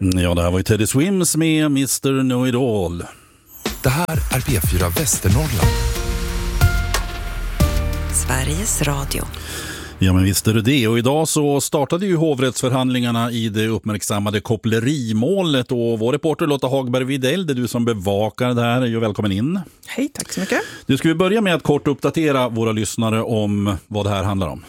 Ja, det här var ju Teddy Swims med Mr. Know It All. Det här är P4 Västernorrland. Sveriges Radio. Ja, men visst är det det. Och idag så startade ju hovrättsförhandlingarna i det uppmärksammade kopplerimålet. Och vår reporter Lotta Hagberg Widell, det är du som bevakar det här. Är ju välkommen in. Hej, tack så mycket. Du ska vi börja med att kort uppdatera våra lyssnare om vad det här handlar om.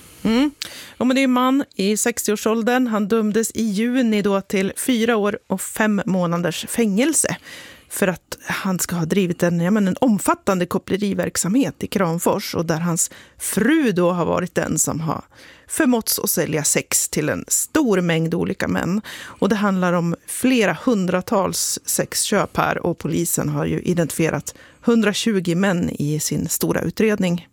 Ja, men det är en man i 60-årsåldern. Han dömdes i juni då till 4 år och 5 månaders fängelse för att han ska ha drivit en omfattande koppleriverksamhet i Kramfors, och där hans fru då har varit den som har förmåtts att sälja sex till en stor mängd olika män. Och det handlar om flera hundratals sexköp här, och polisen har ju identifierat 120 män i sin stora utredning.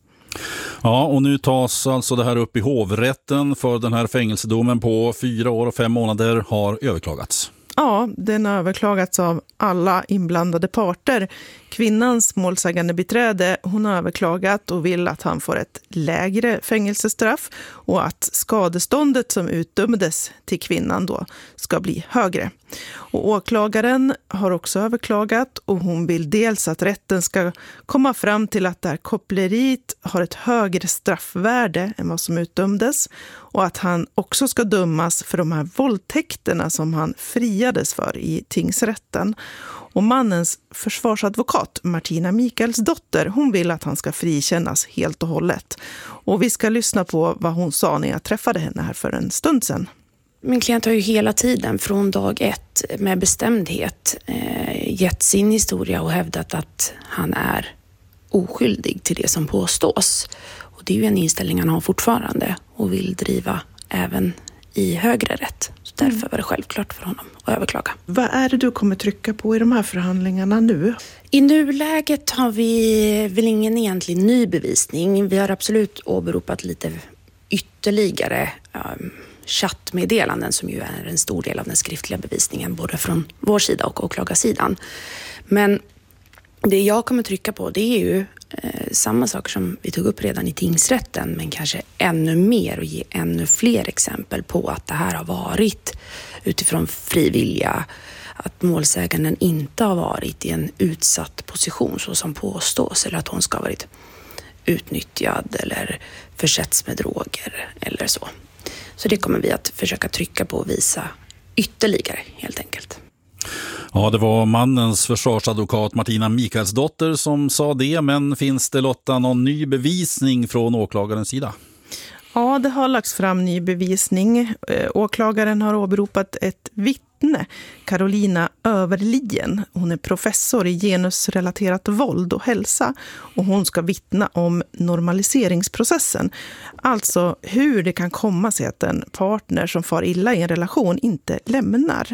Ja, och nu tas alltså det här upp i hovrätten, för den här fängelsedomen på 4 år och 5 månader har överklagats. Ja, den har överklagats av alla inblandade parter. Kvinnans målsägande beträde, hon har överklagat och vill att han får ett lägre fängelsestraff och att skadeståndet som utdömdes till kvinnan då ska bli högre. Och åklagaren har också överklagat, och hon vill dels att rätten ska komma fram till att det här koppleriet har ett högre straffvärde än vad som utdömdes, och att han också ska dömas för de här våldtäkterna som han friades för i tingsrätten. Och mannens försvarsadvokat Martina Mikaelsdotter, hon vill att han ska frikännas helt och hållet. Och vi ska lyssna på vad hon sa när jag träffade henne här för en stund sedan. Min klient har ju hela tiden från dag 1 med bestämdhet gett sin historia och hävdat att han är oskyldig till det som påstås. Och det är ju en inställning han har fortfarande och vill driva även i högre rätt. Så därför var det självklart för honom att överklaga. Vad är det du kommer trycka på i de här förhandlingarna nu? I nuläget har vi väl ingen egentlig ny bevisning. Vi har absolut åberopat lite ytterligare chattmeddelanden som ju är en stor del av den skriftliga bevisningen både från vår sida och åklagarsidan. Men det jag kommer trycka på, det är ju samma saker som vi tog upp redan i tingsrätten, men kanske ännu mer och ge ännu fler exempel på att det här har varit utifrån frivilliga, att målsäganden inte har varit i en utsatt position så som påstås, eller att hon ska ha varit utnyttjad eller försätts med droger eller så. Så det kommer vi att försöka trycka på och visa ytterligare helt enkelt. Ja, det var mannens försvarsadvokat Martina Mikaelsdotter som sa det, men finns det, Lotta, någon ny bevisning från åklagarens sida? Ja, det har lagts fram ny bevisning. Åklagaren har åberopat ett vittne, Carolina Överlien. Hon är professor i genusrelaterat våld och hälsa, och hon ska vittna om normaliseringsprocessen. Alltså hur det kan komma sig att en partner som far illa i en relation inte lämnar.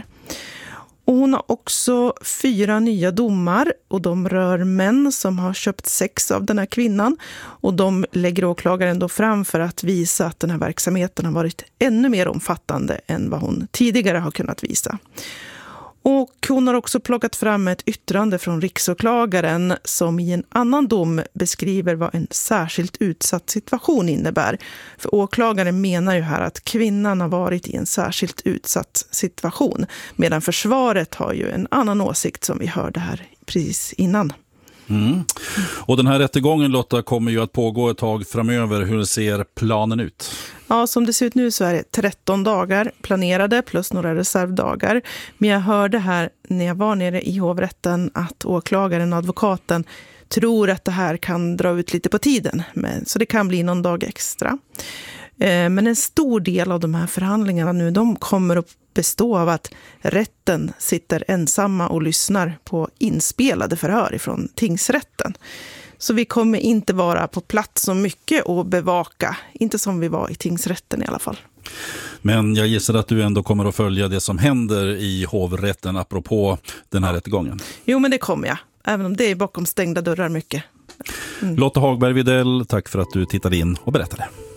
Och hon har också 4 nya domar, och de rör män som har köpt sex av den här kvinnan. Och de lägger åklagaren då fram för att visa att den här verksamheten har varit ännu mer omfattande än vad hon tidigare har kunnat visa. Och hon har också plockat fram ett yttrande från riksåklagaren som i en annan dom beskriver vad en särskilt utsatt situation innebär. För åklagaren menar ju här att kvinnan har varit i en särskilt utsatt situation, medan försvaret har ju en annan åsikt som vi hörde här precis innan. Och den här rättegången, Lotta, kommer ju att pågå ett tag framöver. Hur ser planen ut? Ja, som det ser ut nu så är det 13 dagar planerade plus några reservdagar. Men jag hörde här när jag var nere i hovrätten att åklagaren och advokaten tror att det här kan dra ut lite på tiden. Så det kan bli någon dag extra. Men en stor del av de här förhandlingarna nu, de kommer att bestå av att rätten sitter ensamma och lyssnar på inspelade förhör ifrån tingsrätten. Så vi kommer inte vara på plats så mycket och bevaka, inte som vi var i tingsrätten i alla fall. Men jag gissar att du ändå kommer att följa det som händer i hovrätten apropå den här rättegången. Jo, men det kommer jag, även om det är bakom stängda dörrar mycket. Lotta Hagberg Widell, tack för att du tittade in och berättade.